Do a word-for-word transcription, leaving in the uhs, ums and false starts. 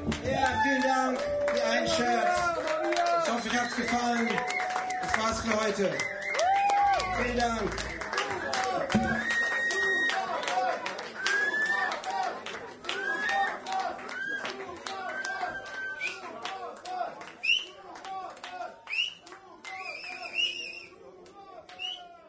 Ja, vielen Dank für ein Shirt. Ich hoffe, euch hat's gefallen. Das war's für heute. Vielen Dank.